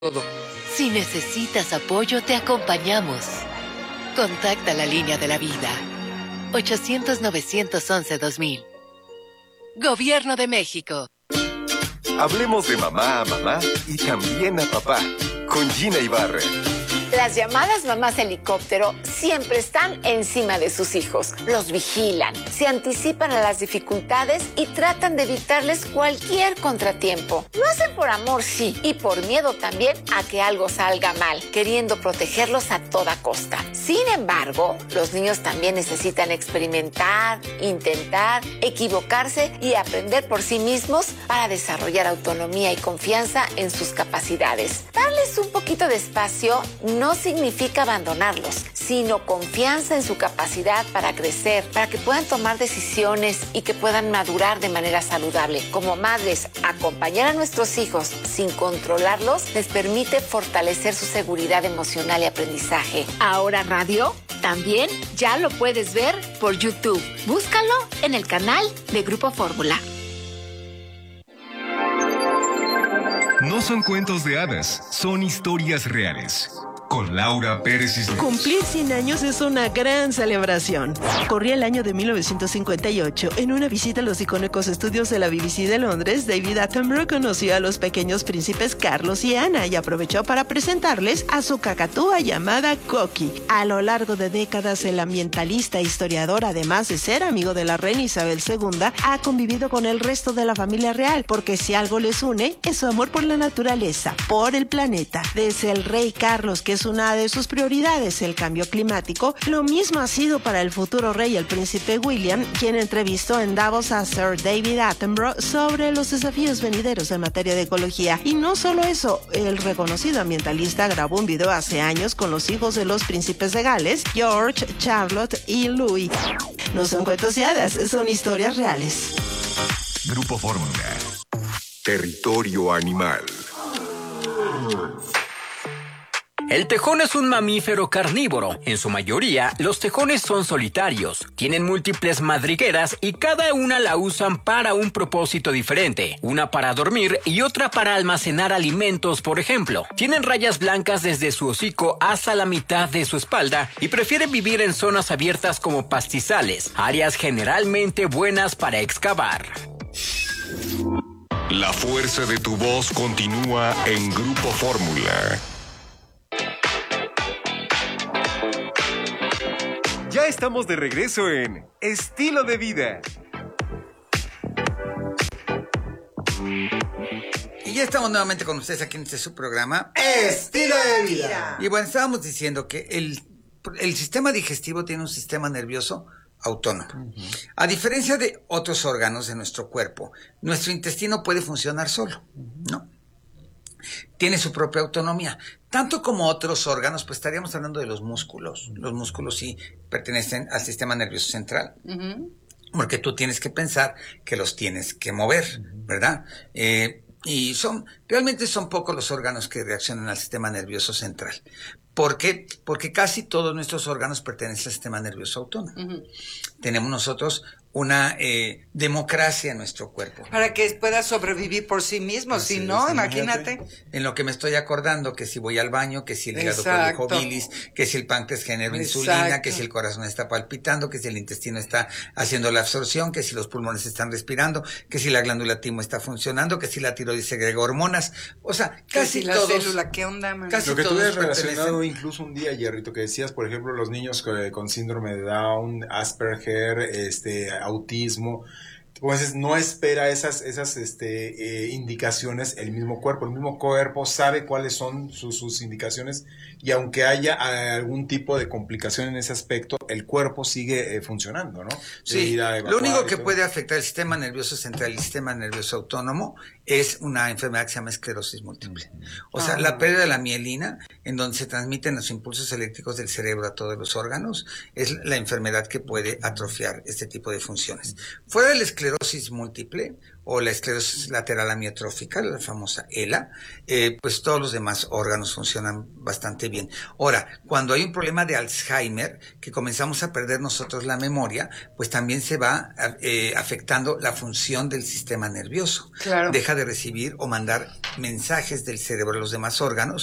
todo. Si necesitas apoyo, te acompañamos. Contacta la línea de la vida. 800-911-2000. Gobierno de México. Hablemos de mamá a mamá y también a papá. Con Gina Ibarra. Las llamadas mamás helicóptero siempre están encima de sus hijos. Los vigilan, se anticipan a las dificultades y tratan de evitarles cualquier contratiempo. Lo hacen por amor, sí, y por miedo también a que algo salga mal, queriendo protegerlos a toda costa. Sin embargo, los niños también necesitan experimentar, intentar, equivocarse y aprender por sí mismos para desarrollar autonomía y confianza en sus capacidades. Darles un poquito de espacio no significa abandonarlos, sino confianza en su capacidad para crecer, para que puedan tomar decisiones y que puedan madurar de manera saludable. Como madres, acompañar a nuestros hijos sin controlarlos les permite fortalecer su seguridad emocional y aprendizaje. Ahora Radio también ya lo puedes ver por YouTube. Búscalo en el canal de Grupo Fórmula. No son cuentos de hadas, son historias reales. Con Laura Pérez Islas. Cumplir 100 años es una gran celebración. Corría el año de 1958. En una visita a los icónicos estudios de la BBC de Londres, David Attenborough conoció a los pequeños príncipes Carlos y Ana y aprovechó para presentarles a su cacatúa llamada Coqui. A lo largo de décadas, el ambientalista e historiador, además de ser amigo de la reina Isabel II, ha convivido con el resto de la familia real, porque si algo les une, es su amor por la naturaleza, por el planeta. Desde el rey Carlos, que es una de sus prioridades, el cambio climático, lo mismo ha sido para el futuro rey, el príncipe William, quien entrevistó en Davos a Sir David Attenborough sobre los desafíos venideros en materia de ecología. Y no solo eso, el reconocido ambientalista grabó un video hace años con los hijos de los príncipes de Gales, George, Charlotte y Louis. No son cuentos de hadas, son historias reales. Grupo Fórmula. Territorio animal. El tejón es un mamífero carnívoro. En su mayoría, los tejones son solitarios. Tienen múltiples madrigueras y cada una la usan para un propósito diferente. Una para dormir y otra para almacenar alimentos, por ejemplo. Tienen rayas blancas desde su hocico hasta la mitad de su espalda y prefieren vivir en zonas abiertas como pastizales, áreas generalmente buenas para excavar. La fuerza de tu voz continúa en Grupo Fórmula. Ya estamos de regreso en Estilo de Vida. Y ya estamos nuevamente con ustedes aquí en este su programa Estilo de Vida. Y bueno, estábamos diciendo que el sistema digestivo tiene un sistema nervioso autónomo. A diferencia de otros órganos de nuestro cuerpo, nuestro intestino puede funcionar solo, ¿no? Tiene su propia autonomía. Tanto como otros órganos, pues estaríamos hablando de los músculos. Los músculos sí pertenecen al sistema nervioso central. Porque tú tienes que pensar que los tienes que mover, ¿verdad? Y realmente son pocos los órganos que reaccionan al sistema nervioso central. ¿Por qué? Porque casi todos nuestros órganos pertenecen al sistema nervioso autónomo. Tenemos nosotros una democracia en nuestro cuerpo. Para que pueda sobrevivir por sí mismo, si no, imagínate. En lo que me estoy acordando, que si voy al baño, que si el hígado produjo bilis, que si el páncreas genera insulina, que si el corazón está palpitando, que si el intestino está haciendo la absorción, que si los pulmones están respirando, que si la glándula timo está funcionando, que si la tiroides segrega hormonas. O sea, casi la todos. célula, ¿qué onda, man? Lo que tú habías relacionado incluso un día, Jerrito, que decías, por ejemplo, los niños con síndrome de Down, Asperger, autismo, pues no espera esas indicaciones el mismo cuerpo sabe cuáles son sus indicaciones, y aunque haya algún tipo de complicación en ese aspecto, el cuerpo sigue funcionando, ¿no? Sí, lo único que puede afectar el sistema nervioso central y el sistema nervioso autónomo es una enfermedad que se llama esclerosis múltiple. O sea, la pérdida de la mielina en donde se transmiten los impulsos eléctricos del cerebro a todos los órganos, es la enfermedad que puede atrofiar este tipo de funciones. Fuera de la esclerosis múltiple o la esclerosis lateral amiotrófica, la famosa ELA, pues todos los demás órganos funcionan bastante bien. Ahora, cuando hay un problema de Alzheimer, que comenzamos a perder nosotros la memoria, pues también se va afectando la función del sistema nervioso. Claro. Deja de recibir o mandar mensajes del cerebro a los demás órganos